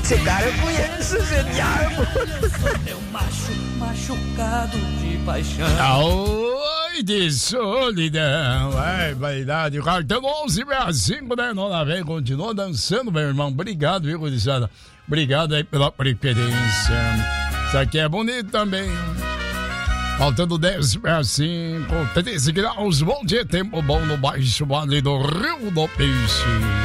Esse cara eu conheço, esse diabo. Meu machucado de paixão. Oi, de solidão. É verdade. O cartão 1165, né? Nona vem, continua dançando, meu irmão. Obrigado, viu, gurizada? Obrigado aí pela preferência. Isso aqui é bonito também. Faltando 10 para 5, 13 graus. Bom dia, tempo bom no Baixo Vale do Rio do Peixe.